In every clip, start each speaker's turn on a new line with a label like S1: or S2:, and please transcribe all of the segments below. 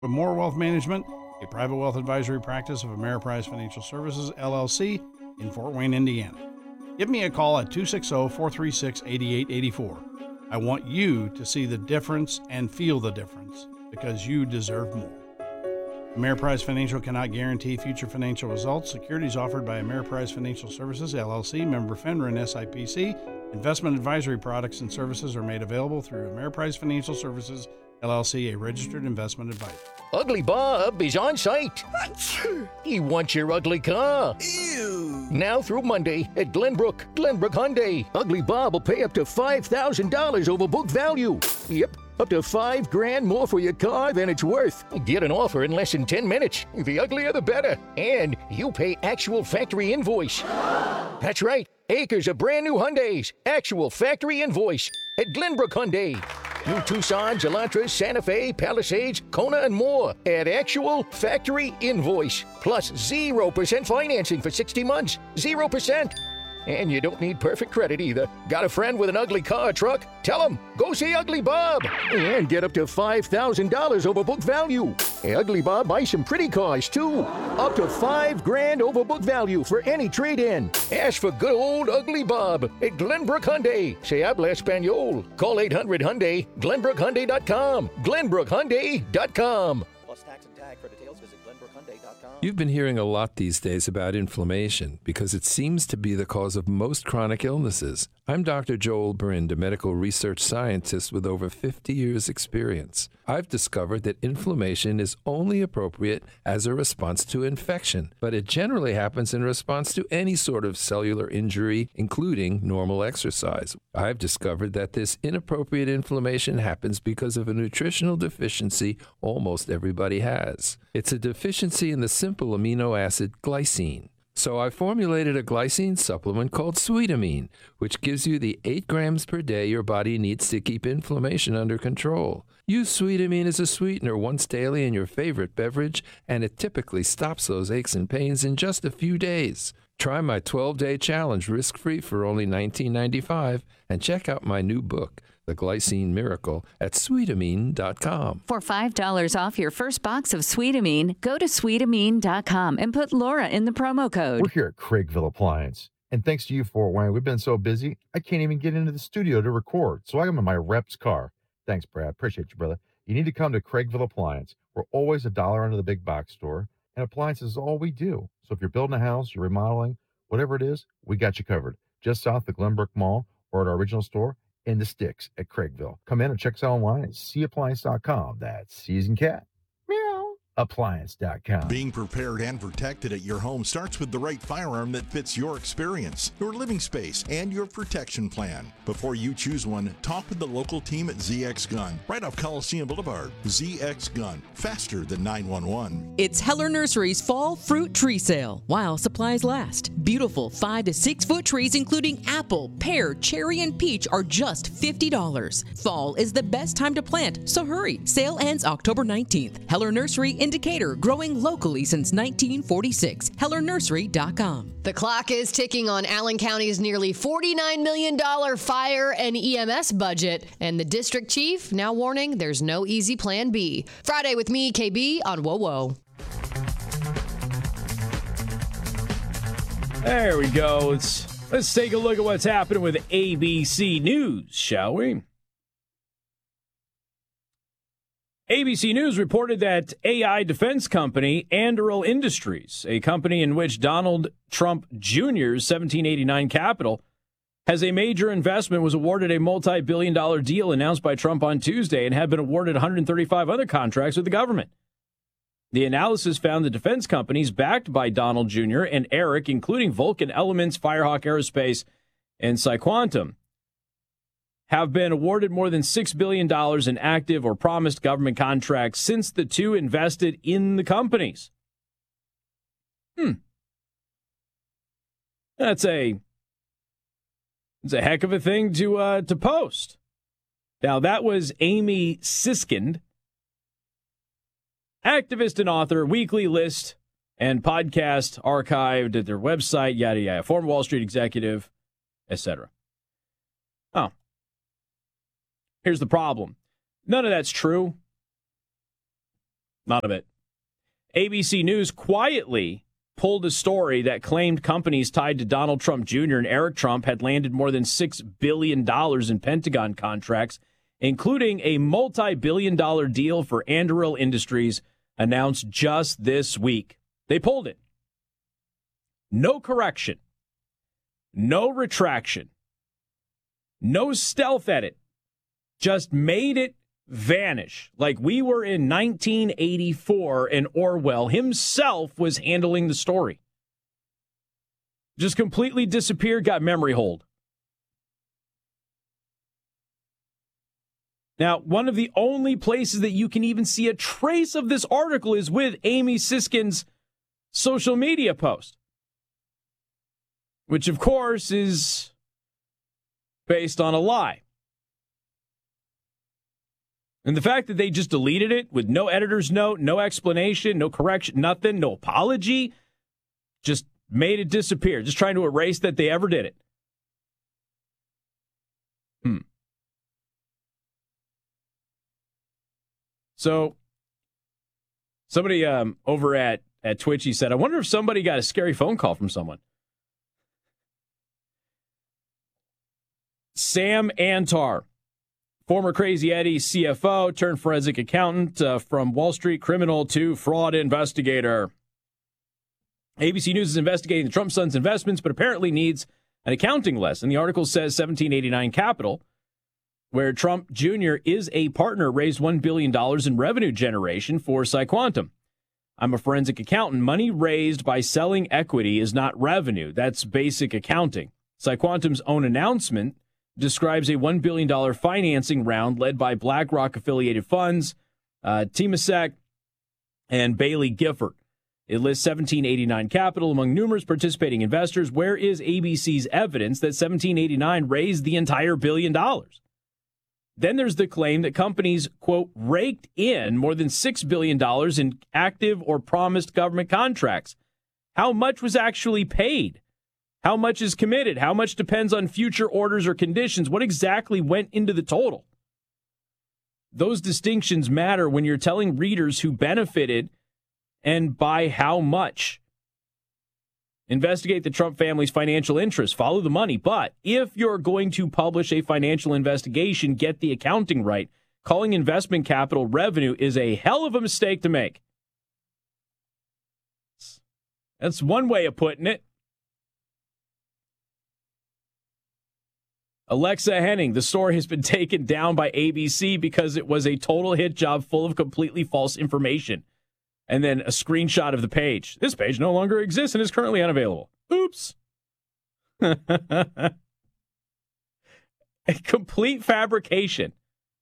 S1: With More Wealth Management, a private wealth advisory practice of Ameriprise Financial Services, LLC, in Fort Wayne, Indiana. Give me a call at 260-436-8884. I want you to see the difference and feel the difference because you deserve more. Ameriprise Financial cannot guarantee future financial results. Securities offered by Ameriprise Financial Services, LLC, member FINRA and SIPC. Investment advisory products and services are made available through Ameriprise Financial Services, LLC, a registered investment advisor.
S2: Ugly Bob is on site. He wants your ugly car.
S3: Ew.
S2: Now through Monday at Glenbrook Hyundai. Ugly Bob will pay up to $5,000 over book value. Yep, up to $5,000 more for your car than it's worth. Get an offer in less than 10 minutes. The uglier the better. And you pay actual factory invoice. That's right. Acres of brand new Hyundais. Actual factory invoice at Glenbrook Hyundai. New Tucsons, Elantras, Santa Fe, Palisades, Kona, and more at actual factory invoice. Plus 0% financing for 60 months. 0%. And you don't need perfect credit either. Got a friend with an ugly car or truck? Tell him, go see Ugly Bob. And get up to $5,000 over book value. Ugly Bob buys some pretty cars too. Up to $5,000 over book value for any trade-in. Ask for good old Ugly Bob at Glenbrook Hyundai. Se habla español. Call 800-HYUNDAI, GlenbrookHyundai.com. GlenbrookHyundai.com.
S4: Plus tax and tag. For details, visit GlenbrookHyundai.com.
S5: You've been hearing a lot these days about inflammation because it seems to be the cause of most chronic illnesses. I'm Dr. Joel Brind, a medical research scientist with over 50 years' experience. I've discovered that inflammation is only appropriate as a response to infection, but it generally happens in response to any sort of cellular injury, including normal exercise. I've discovered that this inappropriate inflammation happens because of a nutritional deficiency almost everybody has. It's a deficiency in the simple amino acid glycine. So I formulated a glycine supplement called Sweetamine, which gives you the 8 grams per day your body needs to keep inflammation under control. Use Sweetamine as a sweetener once daily in your favorite beverage, and it typically stops those aches and pains in just a few days. Try my 12-day challenge risk-free for only $19.95, and check out my new book, The Glycine Miracle, at Sweetamine.com.
S6: For $5 off your first box of Sweetamine, go to Sweetamine.com and put Laura in the promo code.
S7: We're here at Craigville Appliance. And thanks to you, Fort Wayne, we've been so busy, I can't even get into the studio to record. So I'm in my rep's car. Thanks, Brad. Appreciate you, brother. You need to come to Craigville Appliance. We're always $1 under the big box store, and appliances is all we do. So if you're building a house, you're remodeling, whatever it is, we got you covered. Just south of Glenbrook Mall or at our original store in the sticks at Craigville. Come in and check us out online at cappliance.com. That's C as in cat. Meow. Appliance.com.
S3: Being prepared and protected at your home starts with the right firearm that fits your experience, your living space, and your protection plan. Before you choose one, talk with the local team at ZX Gun, right off Coliseum Boulevard. ZX Gun, faster than 911.
S8: It's Heller Nursery's Fall Fruit Tree Sale while supplies last. Beautiful 5 to 6 foot trees including apple, pear, cherry, and peach are just $50. Fall is the best time to plant, so hurry. Sale ends October 19th. Heller Nursery in Decatur, growing locally since 1946. HellerNursery.com.
S9: The clock is ticking on Allen County's nearly $49 million fire and EMS budget, and the district chief now warning there's no easy plan B. Friday with me, KB, on Whoa Whoa.
S10: There we go. Let's take a look at what's happening with ABC News, shall we? ABC News reported that AI defense company Anduril Industries, a company in which Donald Trump Jr.'s 1789 capital has a major investment, was awarded a multi-billion-dollar deal announced by Trump on Tuesday and had been awarded 135 other contracts with the government. The analysis found the defense companies backed by Donald Jr. and Eric, including Vulcan Elements, Firehawk Aerospace, and PsiQuantum, have been awarded more than $6 billion in active or promised government contracts since the two invested in the companies. That's a heck of a thing to post. Now, that was Amy Siskind, activist and author, weekly list and podcast archived at their website, yada, yada, former Wall Street executive, etc. Oh. Here's the problem. None of that's true. None of it. ABC News quietly pulled a story that claimed companies tied to Donald Trump Jr. and Eric Trump had landed more than $6 billion in Pentagon contracts, including a multi-billion-dollar deal for Anduril Industries announced just this week. They pulled it. No correction. No retraction. No stealth edit. Just made it vanish. Like we were in 1984 and Orwell himself was handling the story. Just completely disappeared, got memory hold. Now, one of the only places that you can even see a trace of this article is with Amy Siskin's social media post, which, of course, is based on a lie. And the fact that they just deleted it with no editor's note, no explanation, no correction, nothing, no apology, just made it disappear, just trying to erase that they ever did it. So somebody over at Twitchy said, I wonder if somebody got a scary phone call from someone. Sam Antar, former Crazy Eddie CFO turned forensic accountant from Wall Street criminal to fraud investigator. ABC News is investigating the Trump son's investments, but apparently needs an accounting lesson. The article says 1789 Capital, where Trump Jr. is a partner, raised $1 billion in revenue generation for PsiQuantum. I'm a forensic accountant. Money raised by selling equity is not revenue. That's basic accounting. PsiQuantum's own announcement describes a $1 billion financing round led by BlackRock-affiliated funds, Temasek, and Bailey Gifford. It lists 1789 Capital among numerous participating investors. Where is ABC's evidence that 1789 raised the entire $1 billion? Then there's the claim that companies, quote, raked in more than $6 billion in active or promised government contracts. How much was actually paid? How much is committed? How much depends on future orders or conditions? What exactly went into the total? Those distinctions matter when you're telling readers who benefited and by how much. Investigate the Trump family's financial interests. Follow the money. But if you're going to publish a financial investigation, get the accounting right. Calling investment capital revenue is a hell of a mistake to make. That's one way of putting it. Alexa Henning, the story has been taken down by ABC because it was a total hit job full of completely false information. And then a screenshot of the page. This page no longer exists and is currently unavailable. Oops. A complete fabrication.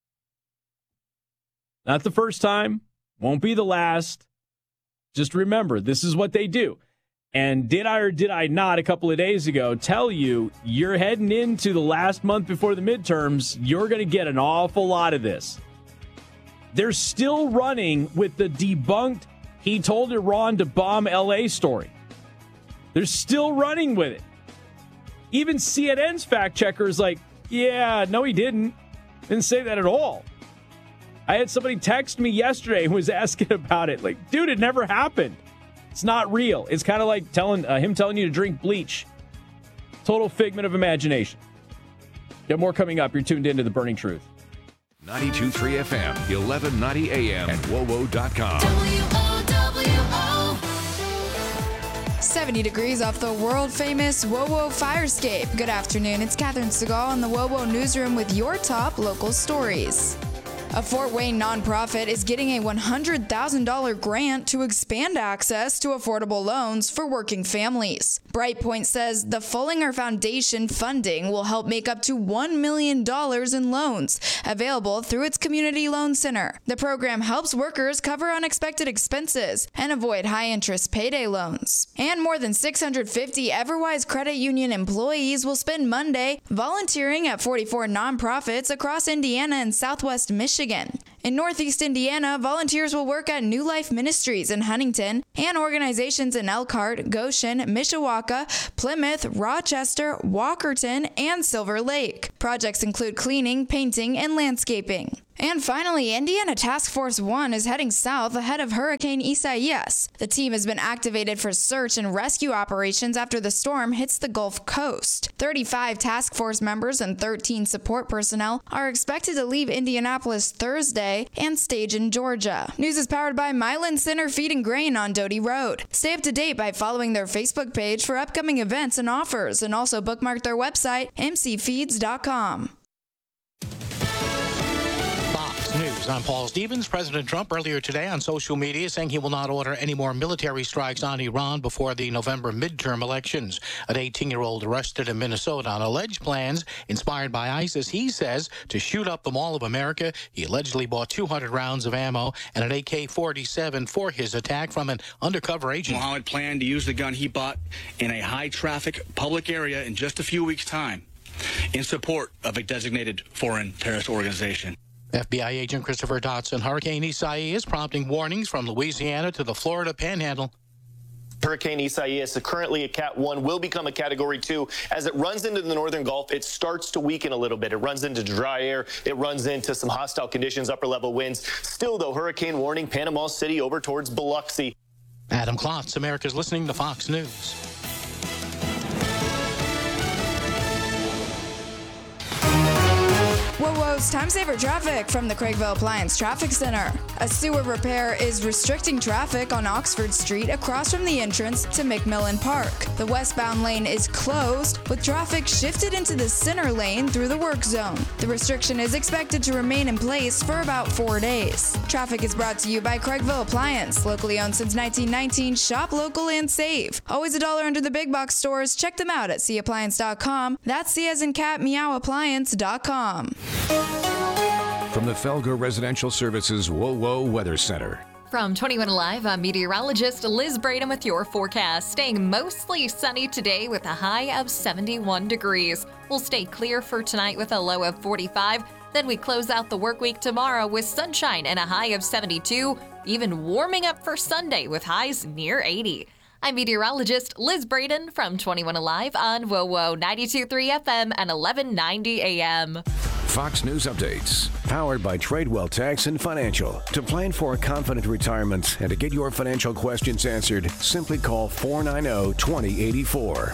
S10: Not the first time. Won't be the last. Just remember, this is what they do. And did I or did I not a couple of days ago tell you you're heading into the last month before the midterms, you're going to get an awful lot of this. They're still running with the debunked he told Iran to bomb LA story. They're still running with it. Even CNN's fact checker is like, yeah, no, he didn't. Didn't say that at all. I had somebody text me yesterday who was asking about it. Like, dude, it never happened. It's not real. It's kind of like him telling you to drink bleach. Total figment of imagination. Got more coming up. You're tuned into The Burning Truth.
S11: 92.3 FM, 1190 AM, and WOWO.com.
S12: WOWO. 70 degrees off the world-famous WOWO Firescape. Good afternoon. It's Catherine Segal in the WOWO Newsroom with your top local stories. A Fort Wayne nonprofit is getting a $100,000 grant to expand access to affordable loans for working families. Brightpoint says the Fullinger Foundation funding will help make up to $1 million in loans available through its Community Loan Center. The program helps workers cover unexpected expenses and avoid high-interest payday loans. And more than 650 Everwise Credit Union employees will spend Monday volunteering at 44 nonprofits across Indiana and Southwest Michigan. In Northeast Indiana, volunteers will work at New Life Ministries in Huntington and organizations in Elkhart, Goshen, Mishawaka, Plymouth, Rochester, Walkerton, and Silver Lake. Projects include cleaning, painting, and landscaping. And finally, Indiana Task Force 1 is heading south ahead of Hurricane Isaias. The team has been activated for search and rescue operations after the storm hits the Gulf Coast. 35 task force members and 13 support personnel are expected to leave Indianapolis Thursday and stage in Georgia. News is powered by Milan Center Feed and Grain on Doty Road. Stay up to date by following their Facebook page for upcoming events and offers, and also bookmark their website, mcfeeds.com.
S13: News. I'm Paul Stevens. President Trump earlier today on social media saying he will not order any more military strikes on Iran before the November midterm elections. An 18-year-old arrested in Minnesota on alleged plans inspired by ISIS, he says, to shoot up the Mall of America. He allegedly bought 200 rounds of ammo and an AK-47 for his attack from an undercover agent.
S14: Mohammed planned to use the gun he bought in a high-traffic public area in just a few weeks' time in support of a designated foreign terrorist organization.
S13: FBI agent Christopher Dotson. Hurricane Isaias is prompting warnings from Louisiana to the Florida Panhandle.
S15: Hurricane Isaias, currently a Cat 1, will become a Category 2. As it runs into the northern Gulf, it starts to weaken a little bit. It runs into dry air. It runs into some hostile conditions, upper-level winds. Still, though, hurricane warning, Panama City over towards Biloxi.
S13: Adam Klotz, America's listening to Fox News.
S12: Whoa, time saver traffic from the Craigville Appliance Traffic Center. A sewer repair is restricting traffic on Oxford Street across from the entrance to McMillan Park. The westbound lane is closed, with traffic shifted into the center lane through the work zone. The restriction is expected to remain in place for about 4 days. Traffic is brought to you by Craigville Appliance, locally owned since 1919. Shop local and save. Always $1 under the big box stores. Check them out at cappliance.com. That's C as in cat, meow appliance.com.
S11: From the Felger Residential Services WOWO Weather Center.
S16: From 21 Alive, I'm meteorologist Liz Braden with your forecast. Staying mostly sunny today with a high of 71 degrees. We'll stay clear for tonight with a low of 45. Then we close out the work week tomorrow with sunshine and a high of 72. Even warming up for Sunday with highs near 80. I'm meteorologist Liz Braden from 21 Alive on WOWO 92.3 FM and 1190 AM.
S11: Fox News Updates, powered by Tradewell Tax and Financial. To plan for a confident retirement and to get your financial questions answered, simply call 490-2084.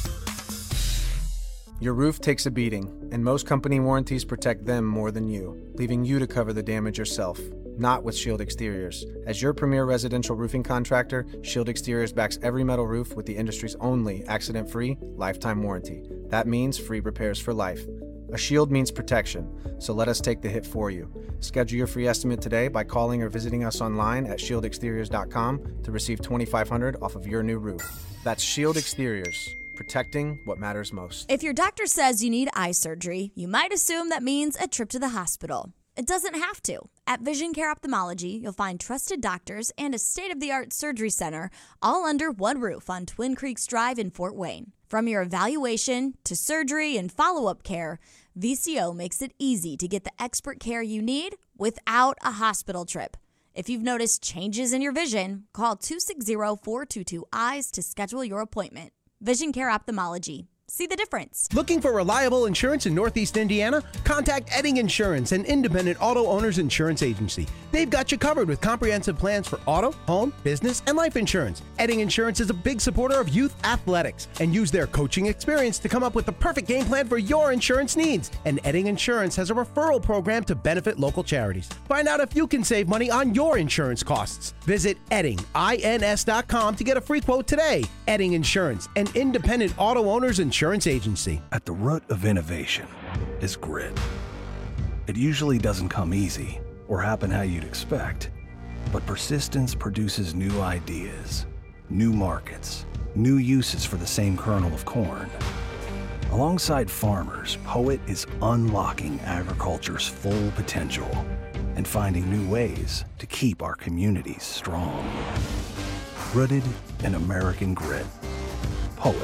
S17: Your roof takes a beating, and most company warranties protect them more than you, leaving you to cover the damage yourself. Not with Shield Exteriors. As your premier residential roofing contractor, Shield Exteriors backs every metal roof with the industry's only accident-free, lifetime warranty. That means free repairs for life. A shield means protection, so let us take the hit for you. Schedule your free estimate today by calling or visiting us online at shieldexteriors.com to receive $2,500 off of your new roof. That's Shield Exteriors, protecting what matters most.
S18: If your doctor says you need eye surgery, you might assume that means a trip to the hospital. It doesn't have to. At Vision Care Ophthalmology, you'll find trusted doctors and a state-of-the-art surgery center all under one roof on Twin Creeks Drive in Fort Wayne. From your evaluation to surgery and follow-up care, VCO makes it easy to get the expert care you need without a hospital trip. If you've noticed changes in your vision, call 260-422-EYES to schedule your appointment. Vision Care Ophthalmology. See the difference.
S19: Looking for reliable insurance in Northeast Indiana? Contact Edding Insurance, an independent auto owners insurance agency. They've got you covered with comprehensive plans for auto, home, business, and life insurance. Edding Insurance is a big supporter of youth athletics and use their coaching experience to come up with the perfect game plan for your insurance needs. And Edding Insurance has a referral program to benefit local charities. Find out if you can save money on your insurance costs. Visit eddingins.com to get a free quote today. Edding Insurance, an independent auto owners insurance agency.
S20: At the root of innovation is grit. It usually doesn't come easy or happen how you'd expect, but persistence produces new ideas, new markets, new uses for the same kernel of corn. Alongside farmers, Poet is unlocking agriculture's full potential and finding new ways to keep our communities strong. Rooted in American grit. Poet.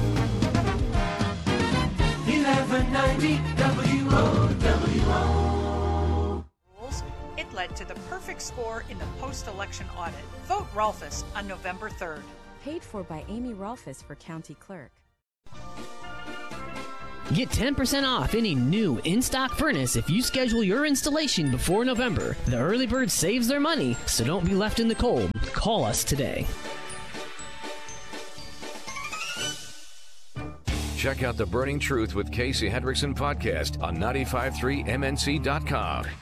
S21: 1190 WOWO.
S22: It led to the perfect score in the post-election audit. Vote Rolfus on November 3rd.
S23: Paid for by Amy Rolfus for County Clerk.
S1: Get 10% off any new in-stock furnace if you schedule your installation before November. The early bird saves their money, so don't be left in the cold. Call us today.
S11: Check out The Burning Truth with Casey Hendrickson podcast on 953mnc.com.